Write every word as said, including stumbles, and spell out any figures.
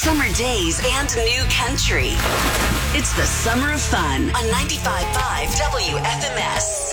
summer days, and new country. It's the Summer of Fun on ninety-five point five W F M S.